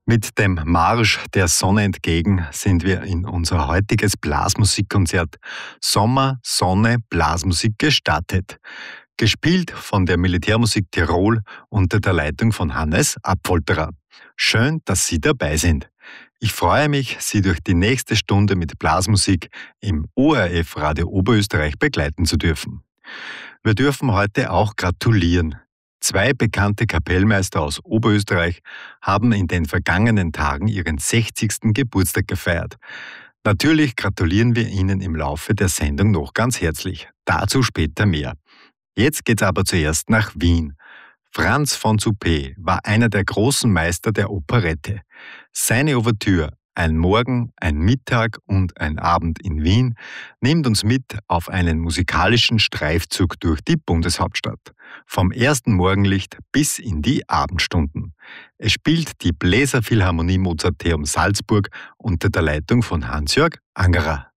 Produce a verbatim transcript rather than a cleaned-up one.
Mit dem Marsch der Sonne entgegen sind wir in unser heutiges Blasmusikkonzert Sommer, Sonne, Blasmusik gestartet. Gespielt von der Militärmusik Tirol unter der Leitung von Hannes Apfolterer. Schön, dass Sie dabei sind. Ich freue mich, Sie durch die nächste Stunde mit Blasmusik im O R F Radio Oberösterreich begleiten zu dürfen. Wir dürfen heute auch gratulieren. Zwei bekannte Kapellmeister aus Oberösterreich haben in den vergangenen Tagen ihren sechzigsten Geburtstag gefeiert. Natürlich gratulieren wir Ihnen im Laufe der Sendung noch ganz herzlich. Dazu später mehr. Jetzt geht's aber zuerst nach Wien. Franz von Suppé war einer der großen Meister der Operette. Seine Ouvertüre Ein Morgen, ein Mittag und ein Abend in Wien nimmt uns mit auf einen musikalischen Streifzug durch die Bundeshauptstadt. Vom ersten Morgenlicht bis in die Abendstunden. Es spielt die Bläserphilharmonie Mozarteum Salzburg unter der Leitung von Hans-Jörg Angerer.